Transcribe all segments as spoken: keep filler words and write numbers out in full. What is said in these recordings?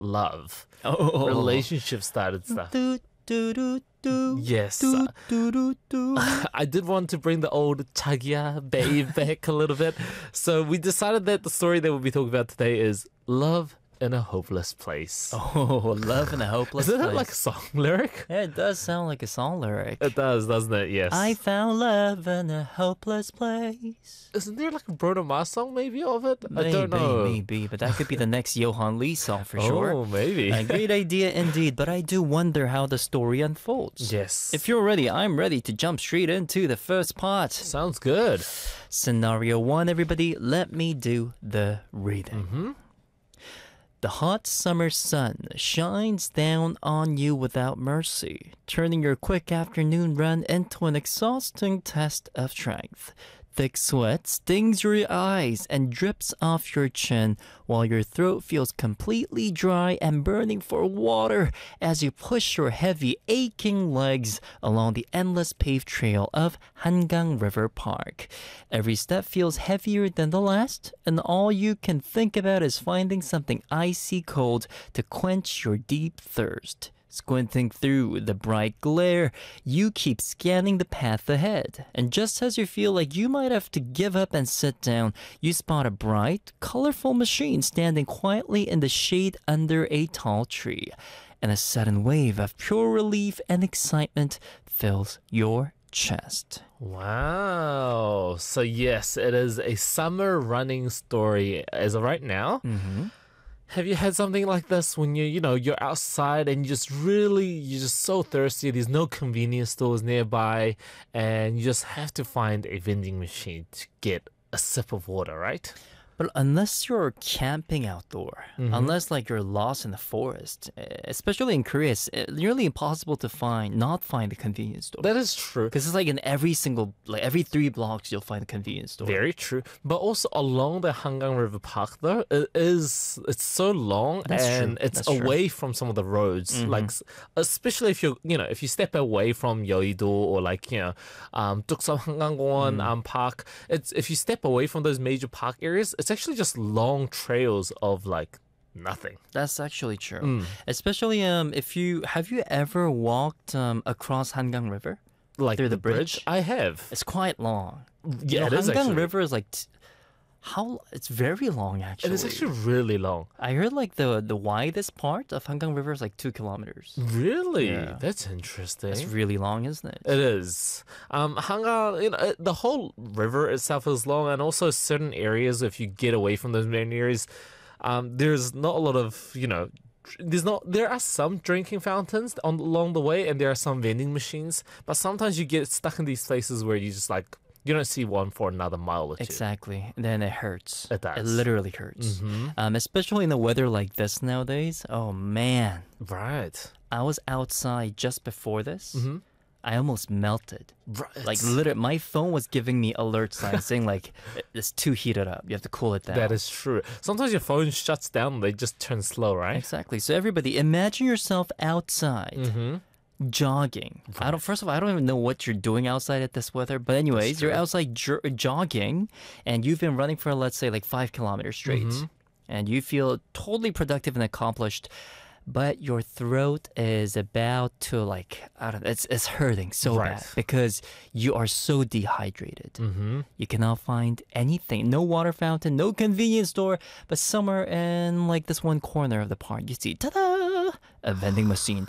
love. Oh. Relationship started stuff. Do, do, do, do. Yes. Do, do, do, do. I did want to bring the old Chagya babe back a little bit. So we decided that the story that we'll be talking about today is Love in a Hopeless Place. Oh, love in a hopeless Isn't place. that like a song lyric? Yeah, it does sound like a song lyric. It does, doesn't it? Yes. I found love in a hopeless place. Isn't there like a Bruno Mars song maybe of it? Maybe, I don't know. maybe, but that could be the next Johan Lee song for sure. Oh, maybe. A great idea indeed, but I do wonder how the story unfolds. Yes. If you're ready, I'm ready to jump straight into the first part. Sounds good. Scenario one, everybody, let me do the reading. Mm-hmm. The hot summer sun shines down on you without mercy, turning your quick afternoon run into an exhausting test of strength. Thick sweat stings your eyes and drips off your chin while your throat feels completely dry and burning for water as you push your heavy, aching legs along the endless paved trail of Hangang River Park. Every step feels heavier than the last, and all you can think about is finding something icy cold to quench your deep thirst. Squinting through the bright glare, you keep scanning the path ahead. And just as you feel like you might have to give up and sit down, you spot a bright, colorful machine standing quietly in the shade under a tall tree. And a sudden wave of pure relief and excitement fills your chest. Wow. So yes, it is a summer running story as of right now. Mm-hmm. Have you had something like this when you, you know, you're outside and you just really, you're just so thirsty, there's no convenience stores nearby, and you just have to find a vending machine to get a sip of water, right? But unless you're camping outdoor, Mhm. unless like you're lost in the forest, eh, especially in Korea, it's eh, nearly impossible to find, not find a convenience store. That is true. Because it's like in every single, like every three blocks, you'll find a convenience store. Very true. But also along the Hangang River Park, though, it is it's so long That's and true. it's That's true. away from some of the roads. Mhm. Like s- especially if you you know if you step away from Yeouido or like you know um Tuksam Hangangon Mm. um Park, it's if you step away from those major park areas, it's actually just long trails of like nothing. That's actually true. Mm. Especially um, if you have you ever walked um, across Hangang River? Like Through the, the bridge? I have. It's quite long. Yeah, it you know, is Hangang actually. River is like t- how it's very long actually. It is actually really long. I heard like the the widest part of Hangang River is like two kilometers. Really? Yeah. That's interesting. That's really long, isn't it? It is. Um, Hanga, you know, it- the whole river itself is long, and also certain areas, if you get away from those main areas, um, there's not a lot of, you know, dr- there's not, there are some drinking fountains on along the way, and there are some vending machines, but sometimes you get stuck in these places where you just like, you don't see one for another mile or two. Exactly. Then it hurts. It does. It literally hurts. Mhm. Um, especially in a weather like this nowadays. Oh man. Right. I was outside just before this. Mm-hmm. I almost melted. Right. Like literally, my phone was giving me alert signs saying like it's too heated up. You have to cool it down. That is true. Sometimes your phone shuts down, they just turn slow, right? Exactly. So everybody, imagine yourself outside. Mm-hmm. Jogging. I don't. First of all, I don't even know what you're doing outside at this weather. But anyways, That's you're true. outside jo- jogging, and you've been running for let's say like five kilometers straight, Mhm. and you feel totally productive and accomplished. But your throat is about to like I don't. It's it's hurting so Right. bad because you are so dehydrated. Mm-hmm. You cannot find anything. No water fountain, no convenience store, but somewhere in like this one corner of the park, you see, ta-da, a vending machine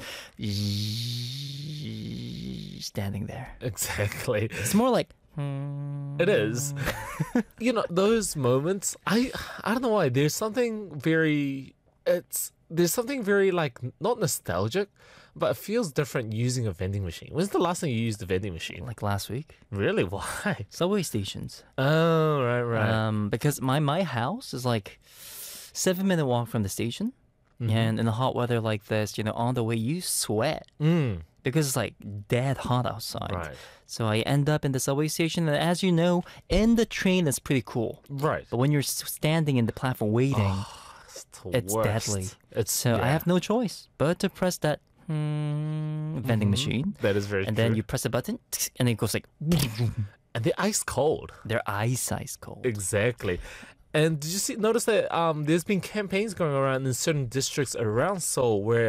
standing there. Exactly. It's more like, hmm. It is. You know, those moments, I I don't know why, there's something very it's there's something very like not nostalgic, but it feels different using a vending machine. When's the last time you used a vending machine? like last week. Really? Why? Subway stations. Oh, right, right. Um, because my my house is like seven minute walk from the station, Mhm. and in a hot weather like this, you know, on the way you sweat Mm, because it's like dead hot outside. right. So I end up in the subway station, and as you know, in the train it's pretty cool. Right. But when you're s- standing in the platform waiting, It's, the it's worst. deadly. It's so I yeah. have no choice but to press that hmm, vending Mhm. machine, That is very and true. then you press a button, and it goes like and they're ice cold. they're ice ice cold. Exactly. And did you see notice that um there's been campaigns going around in certain districts around Seoul where